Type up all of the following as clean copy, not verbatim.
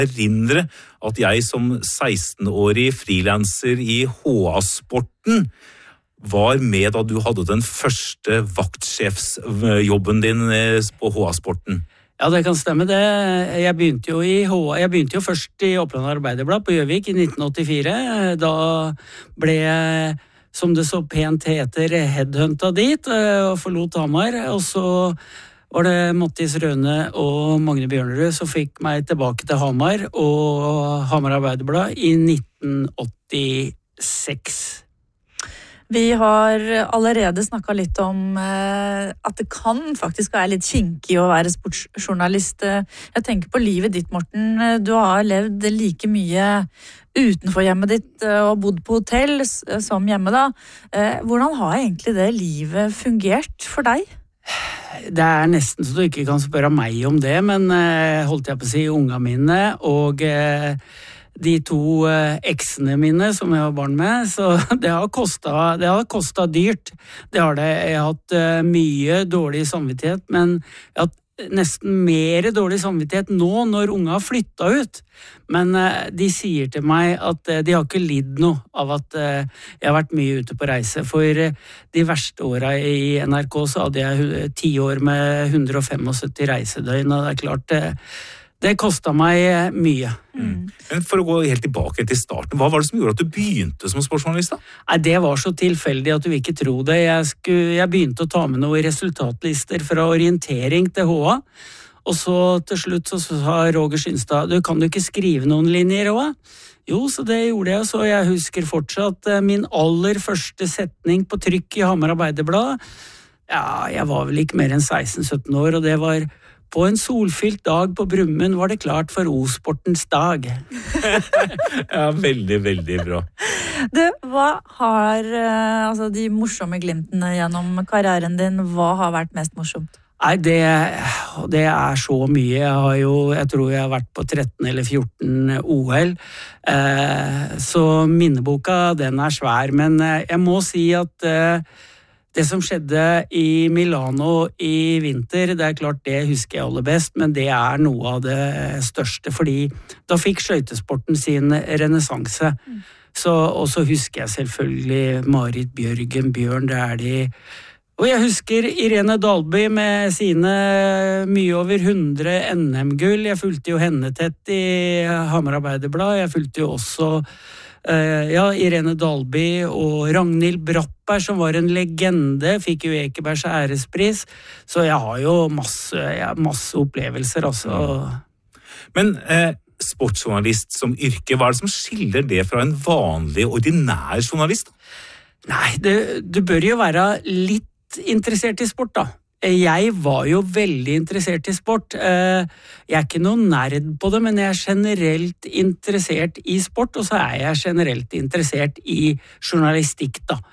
erindre at jeg som 16-årig frilanser i HA-sporten var med da du hadde den første vaktsjefsjobben din på HA-sporten. Ja, det kan stemme det. Jeg begynte jo i HA. Jeg begynte jo først i Oppland Arbeiderblad på Gjøvik i 1984. Da ble jeg, som det så pent heter, headhunta dit og forlot Hamar. Og så var det Mattis Røne og Magne Bjørnerud som fikk meg tilbake til Hamar og Hamar Arbeiderblad i 1986. Vi har allerede snakket litt om at det kan faktisk være litt kinkig å være sportsjournalist. Jeg tenker på livet ditt, Morten. Du har levd like mye utenfor hjemmet ditt og bodd på hotell som hjemme da. Hvordan har egentlig det livet fungert for deg? Det er nesten så du ikke kan spørre meg om det, men holdt jeg på å si unga mine og de to eksene mine som jeg har barn med, så det har kostet dyrt. Det har det. Jeg har hatt mye dårlig samvittighet, men jeg har hatt nesten mer dårlig samvittighet nå når unge har flyttet ut. Men de sier til meg at de har ikke lidd noe av at jeg har vært mye ute på reise. For de verste årene i NRK så hadde jeg 10 år med 175 reisedøgn, og det er klart det kostet meg mye. Men for å gå helt tilbake til starten, hva var det som gjorde at du begynte som sportsjournalist da? Nei, det var så tilfeldig at du ikke tro det. Jeg begynte å ta med noen resultatlister fra orientering til HA, og så til slutt så sa Roger Skynstad, kan du ikke skrive noen linjer HA? Jo, så det gjorde jeg, så jeg husker fortsatt min aller første setning på trykk i Hamar Arbeiderblad. Ja, jeg var vel ikke mer enn 16-17 år, og det var: på en solfylt dag på Brummen var det klart for O-sportens dag. Ja, veldig, veldig bra. Hva har de morsomme glimtene gjennom karrieren din, hva har vært mest morsomt? Nei, det er så mye. Jeg tror jeg har vært på 13 eller 14 OL. Så minneboka, den er svær, men jeg må si at det som skjedde i Milano i vinter, det er klart det husker jeg aller best, men det er noe av det største, fordi da fikk skøytesporten sin renessanse. Og så husker jeg selvfølgelig Marit Bjørgen, Bjørn Dæhlie, og jeg husker Irene Dalby med sine mye over 100 NM-gull. Jeg fulgte jo henne tett i Hamar Arbeiderblad, jeg fulgte jo også Irene Dalby og Ragnhild Brattberg, som var en legende, fikk jo Ekebergs ærespris, så jeg har jo masse opplevelser, altså. Men sportsjournalist som yrke, hva er det som skiller det fra en vanlig, ordinær journalist? Nei, du bør jo være litt interessert i sport da. Jeg var jo veldig interessert i sport. Jeg er ikke noen nerd på det, men jeg er generelt interessert i sport, og så er jeg generelt interessert i journalistikk da.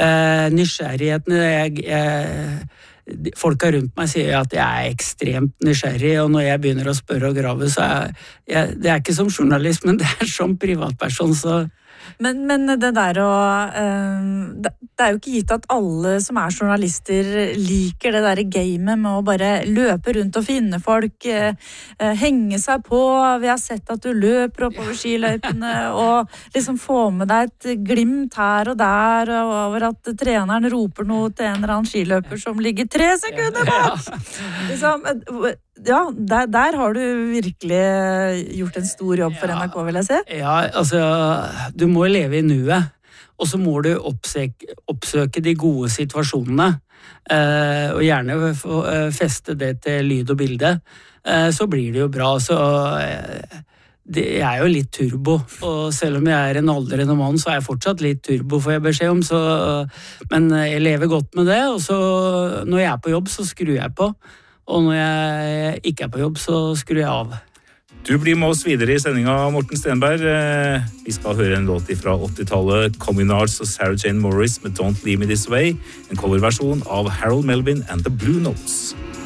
Nysgjerrighetene, folka rundt meg sier at jeg er ekstremt nysgjerrig, og når jeg begynner å spørre og grave, så det er ikke som journalist, men det er som privatperson, så... Men det der det er jo ikke gitt at alle som er journalister liker det der gamet med å bare løpe rundt og finne folk, henge seg på. Vi har sett at du løper oppover skiløypene og liksom få med deg et glimt her og der over at treneren roper noe til en eller annen skiløper som ligger 3 sekunder bak. Liksom, ja, der har du virkelig gjort en stor jobb for NRK, vil jeg si. Ja, altså, du må leve i nuet, og så må du oppsøke de gode situasjonene, og gjerne feste det til lyd og bilde, så blir det jo bra. Så jeg er jo litt turbo, og selv om jeg er en aldrende mann, så er jeg fortsatt litt turbo, får jeg beskjed om, men jeg lever godt med det, og så når jeg er på jobb, så skrur jeg på. Og når jeg ikke er på jobb, så skrur jeg av. Du blir med oss videre i sendingen, Morten Stenberg. Vi skal høre en låt fra 80-tallet, Communards og Sarah Jane Morris med Don't Leave Me This Way, en coverversjon av Harold Melvin and the Blue Notes.